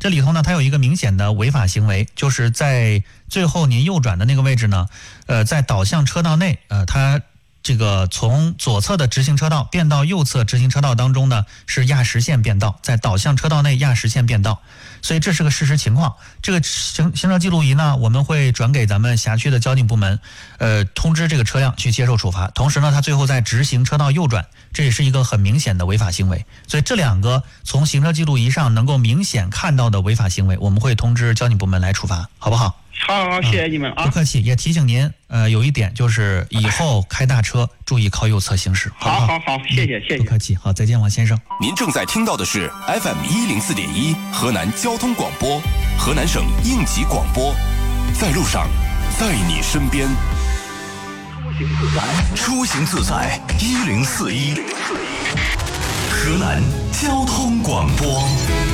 这里头呢，它有一个明显的违法行为，就是在最后您右转的那个位置呢，在导向车道内，它这个从左侧的直行车道变到右侧直行车道当中呢，是压实线变道，在导向车道内压实线变道，所以这是个事实情况。这个行车记录仪呢，我们会转给咱们辖区的交警部门，通知这个车辆去接受处罚。同时呢，它最后在直行车道右转，这也是一个很明显的违法行为。所以这两个从行车记录仪上能够明显看到的违法行为，我们会通知交警部门来处罚，好不好？ 好，谢谢你们啊！ 不客气，也提醒您，有一点就是以后开大车注意靠右侧行驶。 好，谢谢。 不客气，好，再见，王先生。 您正在听到的是 FM104.1河南交通广播，河南省应急广播，在路上，在你身边。出行自在1041，河南交通广播。